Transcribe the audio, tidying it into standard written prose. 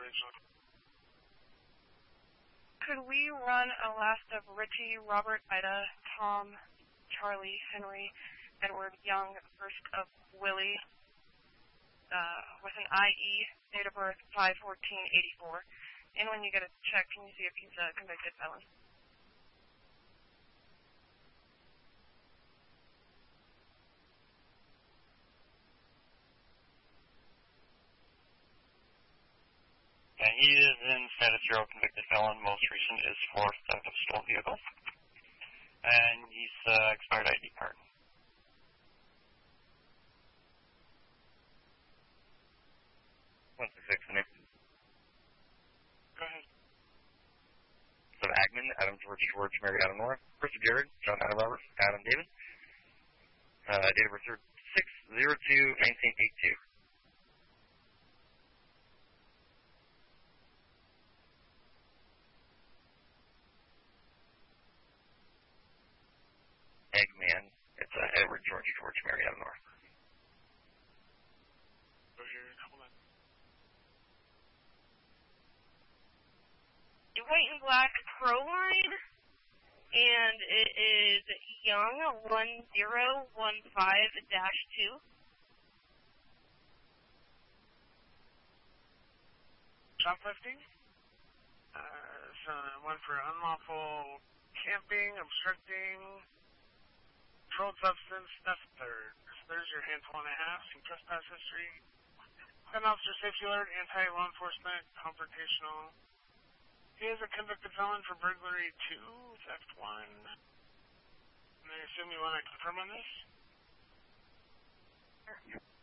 Could we run a last of Richie, Robert, Ida, Tom, Charlie, Henry, Edward, Young, first of Willie, with an IE, date of birth 5/14/84. And when you get a check, can you see if he's a convicted felon? And he is in status 0 convicted felon. Most recent is for theft of stolen vehicle. And he's expired ID card. What's the sixth name? Go ahead. So Agman, Adam George, Mary Adam Nora, Chris Jared, John Adam Robert, Adam David. Date of birth 6/02/1982. Eggman, it's Edward George, Mary Adam Nora. White and black Proline, and it is Young 1015-2. Shoplifting. So one for unlawful camping, obstructing, controlled substance, that's third. So there's your handful and a half, some trespass history. Gun officer safety alert, anti-law enforcement, confrontational. He is a convicted felon for burglary 2, theft 1. And I assume you want to confirm on this? Sure.